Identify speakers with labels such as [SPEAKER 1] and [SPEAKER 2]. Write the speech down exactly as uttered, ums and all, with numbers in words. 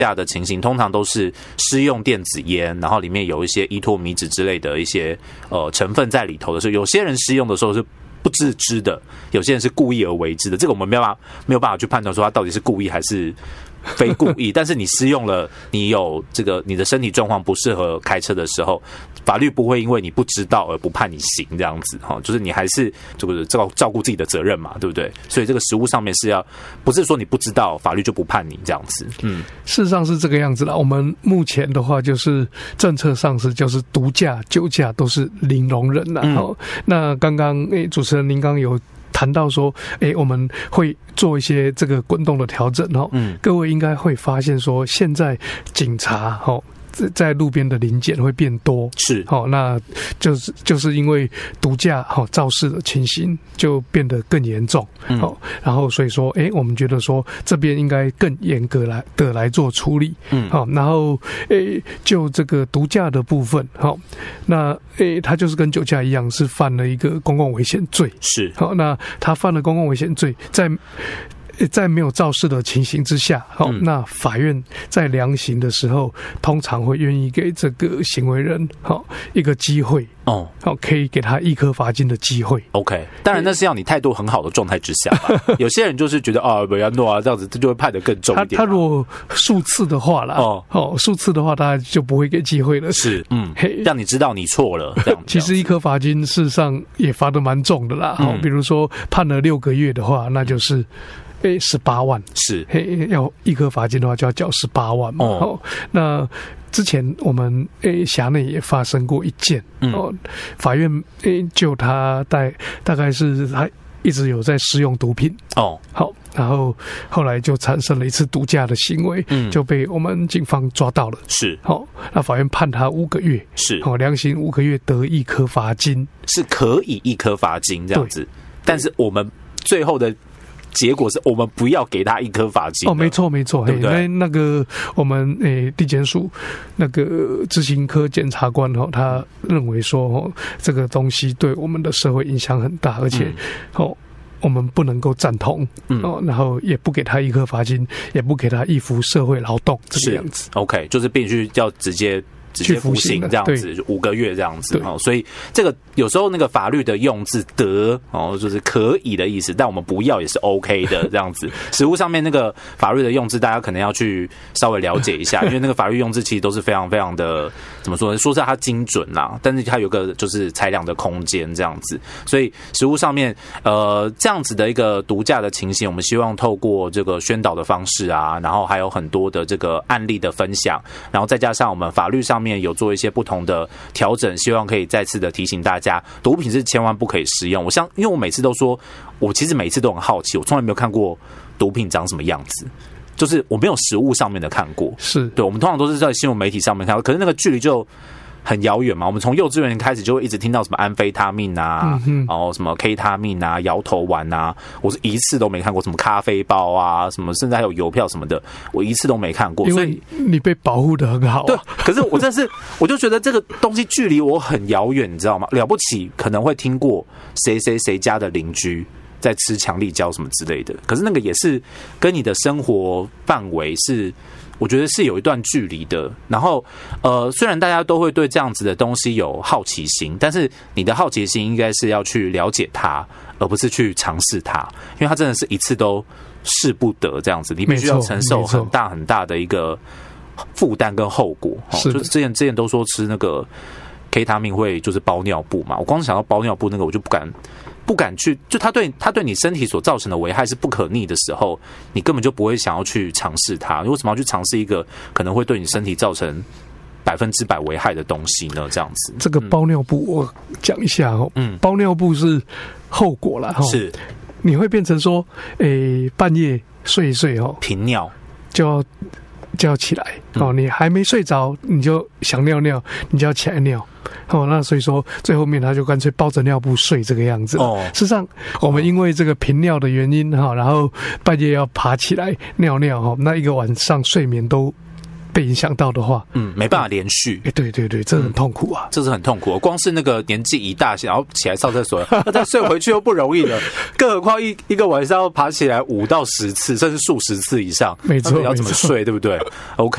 [SPEAKER 1] 下的情形，通常都是施用电子烟，然后里面有一些依托米酯之类的一些呃成分在里头的时候，有些人施用的时候是不自知的，有些人是故意而为之的，这个我们没有办法没有办法去判断说他到底是故意还是非故意。但是你施用了，你有这个你的身体状况不适合开车的时候，法律不会因为你不知道而不判你刑这样子哈，就是你还是这个照照顾自己的责任嘛，对不对？所以这个实务上面是要不是说你不知道法律就不判你这样子。嗯，
[SPEAKER 2] 事实上是这个样子啦。我们目前的话就是政策上是就是毒驾、酒驾都是零容忍啦。嗯、哦，那刚刚诶主持人您刚刚有谈到说，哎，我们会做一些这个滚动的调整哦。嗯，各位应该会发现说，现在警察哦。在路边的临检会变多，
[SPEAKER 1] 是
[SPEAKER 2] 好、哦，那就是就是因为毒驾好、哦、肇事的情形就变得更严重，好、嗯哦，然后所以说，哎，我们觉得说这边应该更严格来的来做处理，嗯，好、哦，然后哎，就这个毒驾的部分，好、哦，那哎，他就是跟酒驾一样，是犯了一个公共危险罪，
[SPEAKER 1] 是
[SPEAKER 2] 好、哦，那他犯了公共危险罪，在。在没有肇事的情形之下，好、嗯，那法院在量刑的时候，通常会愿意给这个行为人好一个机会，哦，好，可以给他一颗罚金的机会。
[SPEAKER 1] OK， 当然那是要你态度很好的状态之下吧。有些人就是觉得啊，不要诺啊，这样子，这就会判得更重一点、啊。
[SPEAKER 2] 他他如果数次的话啦，哦哦，数次的话，他就不会给机会了。
[SPEAKER 1] 是，嗯，让你知道你错了。这样，
[SPEAKER 2] 其实一颗罚金事实上也罚得蛮重的啦。好、嗯，比如说判了六个月的话，那就是。诶，十八万
[SPEAKER 1] 是，
[SPEAKER 2] 嘿，要一颗罚金的话就要缴十八万嘛。哦，哦那之前我们诶辖内也发生过一件，嗯、哦，法院诶就他大大概是他一直有在使用毒品哦，好，然后后来就产生了一次毒驾的行为，嗯，就被我们警方抓到了，
[SPEAKER 1] 是，
[SPEAKER 2] 好、哦，那法院判他五个月，
[SPEAKER 1] 是，
[SPEAKER 2] 好、哦，量刑五个月得一颗罚金，
[SPEAKER 1] 是可以一颗罚金这样子，但是我们最后的。结果是我们不要给他一颗罚金哦，
[SPEAKER 2] 没错没错，对不对？那个我们诶地检署那个执行科检察官哈、哦，他认为说哦，这个东西对我们的社会影响很大，而且、嗯、哦，我们不能够赞同，嗯、哦，然后也不给他一颗罚金，也不给他一服社会劳动这个样子。
[SPEAKER 1] OK， 就是必须要直接。直接服刑这样子，就五个月这样子哦，所以这个有时候那个法律的用字得哦，就是可以的意思，但我们不要也是 OK 的这样子。实务上面那个法律的用字，大家可能要去稍微了解一下，因为那个法律用字其实都是非常非常的怎么说呢？说是它精准啦，但是它有个就是裁量的空间这样子。所以实务上面呃这样子的一个毒驾的情形，我们希望透过这个宣导的方式啊，然后还有很多的这个案例的分享，然后再加上我们法律上面有做一些不同的调整，希望可以再次的提醒大家，毒品是千万不可以食用。我想，因为我每次都说，我其实每次都很好奇，我从来没有看过毒品长什么样子，就是我没有实物上面的看过。是对，我们通常都是在新闻媒体上面看到，可是那个距离就很遥远嘛。我们从幼稚园开始就会一直听到什么安非他命啊，嗯、然后什么 K 他命啊、摇头丸啊，我是一次都没看过。什么咖啡包啊，什么甚至还有邮票什么的，我一次都没看过。
[SPEAKER 2] 因为你被保护得很好、啊。
[SPEAKER 1] 对，可是我真的是，我就觉得这个东西距离我很遥远，你知道吗？了不起可能会听过谁谁谁家的邻居在吃强力胶什么之类的，可是那个也是跟你的生活范围是。我觉得是有一段距离的，然后呃，虽然大家都会对这样子的东西有好奇心，但是你的好奇心应该是要去了解它，而不是去尝试它，因为它真的是一次都试不得这样子，你必须要承受很大很大的一个负担跟后果。哦、就是之前之前都说吃那个 K 他命会就是包尿布嘛，我光想到包尿布那个我就不敢。不敢去，就他对他对你身体所造成的危害是不可逆的时候，你根本就不会想要去尝试它。你为什么要去尝试一个可能会对你身体造成百分之百危害的东西呢？这样子，
[SPEAKER 2] 这个包尿布我讲一下哦，嗯，包尿布是后果啦，
[SPEAKER 1] 是
[SPEAKER 2] 你会变成说，诶、欸，半夜睡一睡哦，
[SPEAKER 1] 频尿
[SPEAKER 2] 就要就要起来哦，你还没睡着，你就想尿尿，你就要起来尿。哦，那所以说最后面他就干脆包着尿布睡这个样子。哦，事实上我们因为这个频尿的原因哈，然后半夜要爬起来尿尿哈，那一个晚上睡眠都被影响到的话，
[SPEAKER 1] 嗯，没办法连续。
[SPEAKER 2] 哎、欸，对对对，这很痛苦啊，
[SPEAKER 1] 嗯、这是很痛苦。光是那个年纪一大，然后起来上厕所，那再睡回去又不容易了，更何况一一个晚上要爬起来五到十次，甚至数十次以上，
[SPEAKER 2] 没错，
[SPEAKER 1] 要怎么睡，对不对 ？OK。